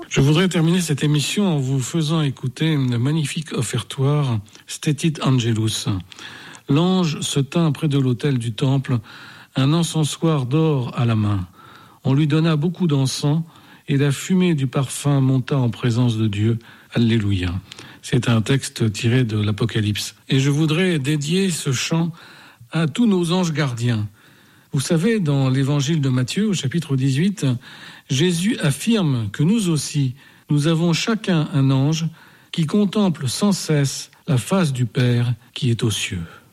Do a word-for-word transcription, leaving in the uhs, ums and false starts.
Je voudrais terminer cette émission en vous faisant écouter le magnifique offertoire Stetit Angelus. L'ange se tint près de l'autel du temple, un encensoir d'or à la main. On lui donna beaucoup d'encens et la fumée du parfum monta en présence de Dieu. Alléluia. C'est un texte tiré de l'Apocalypse. Et je voudrais dédier ce chant à tous nos anges gardiens. Vous savez, dans l'évangile de Matthieu, au chapitre dix-huit, Jésus affirme que nous aussi, nous avons chacun un ange qui contemple sans cesse la face du Père qui est aux cieux.